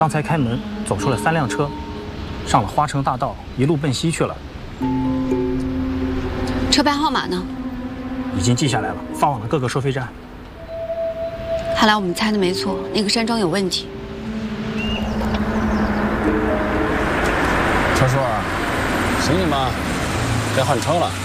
刚才开门走出了3辆车，上了花城大道，一路奔西去了。 车牌号码呢？ 已经记下来了，发往了各个收费站。 看来我们猜的没错，那个山庄有问题。 车叔，醒醒吧，该换车了。